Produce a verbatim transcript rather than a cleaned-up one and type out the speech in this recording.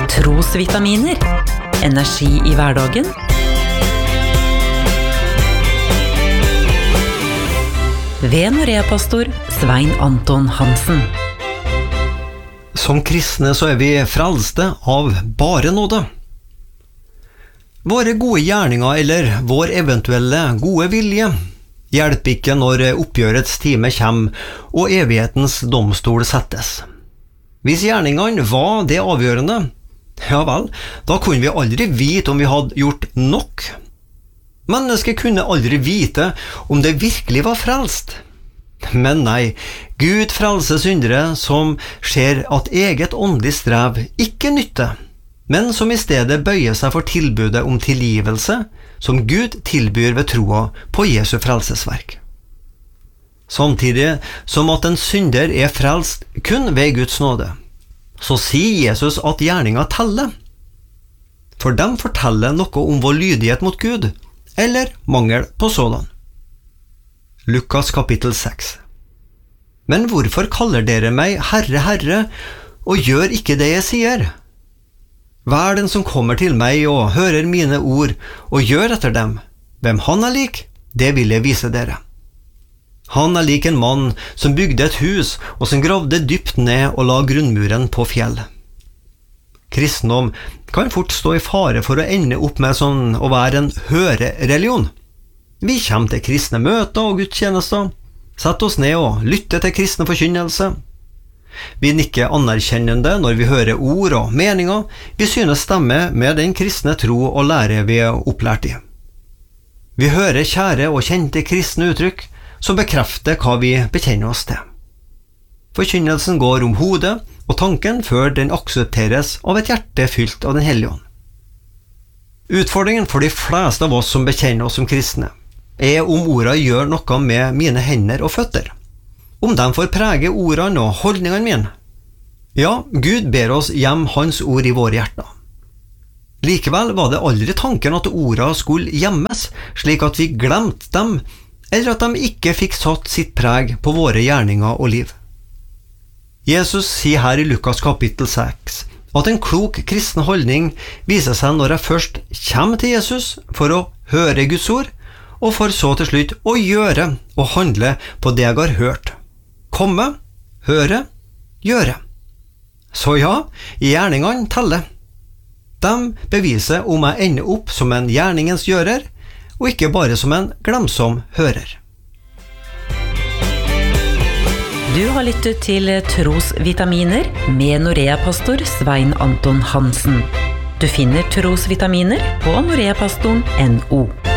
Trosvitaminer. Energi i hverdagen. Ved Norea-pastor Svein Anton Hansen. Som kristne så er vi frelste av bare nåde. Våre gode gjerninger eller vår eventuelle gode vilje hjelper ikke når oppgjørets time kommer og evighetens domstol settes. Hvis gjerningene var det avgjørende, ja vel, da kunne vi aldri vite om vi hadde gjort nok. Mennesket kunne aldri vite om det virkelig var frelst. Men nei, Gud frelser syndere som ser at eget åndelig strev ikke nytter, men som i stedet bøyer seg for tilbudet om tilgivelse som Gud tilbyr ved troa på Jesu frelsesverk. Samtidig som at en synder er frelst kun ved Guds nåde, så sier Jesus at gjerninga teller. For dem forteller noe om vår lydighet mot Gud, eller mangel på sådan. Lukas kapittel seks. Men hvorfor kaller dere meg Herre, Herre, og gjør ikke det jeg sier? Hver den som kommer til meg og hører mine ord og gjør etter dem, hvem han er lik, det vil jeg vise dere. Han er lik en mann som bygde et hus og som gravde dypt ned og la grunnmuren på fjell. Kristendom kan fort stå i fare for å ende opp med sånn å være en hørereligion. Vi kommer til kristne møter og gudstjenester, setter oss ned og lytter til kristne forkynnelse. Vi nikker anerkjennende når vi hører ord og meninger vi synes stemme med den kristne tro og lære vi er opplært i. Vi hører kjære og kjente kristne uttrykk som bekrefter hva vi bekjenner oss til. Forkynnelsen går om hodet og tanken før den aksepteres av et hjerte fylt av den hellige ånd. Utfordringen for de fleste av oss som bekjenner oss som kristne er om ordene gjør noe med mine hender og føtter. Om de får prege ordene og holdningene mine. Ja, Gud ber oss hjem hans ord i våre hjerter. Likevel var det aldri tanken at ordene skulle gjemmes, slik at vi glemte dem, eller at de ikke fikk satt sitt preg på våre gjerninger og liv. Jesus sier her i Lukas kapittel seks at en klok kristen holdning viser seg når jeg først kommer til Jesus for å høre Guds ord, og for så til slutt å gjøre og handle på det jeg har hørt. Komme, høre, gjøre. Så ja, gjerningene teller. De beviser om jeg ender opp som en gjerningens gjører, og ikke bare som en glemsom hører. Du har lyttet til Trosvitaminer med Norea-pastor Svein Anton Hansen. Du finner Trosvitaminer på noreapastoren punktum no.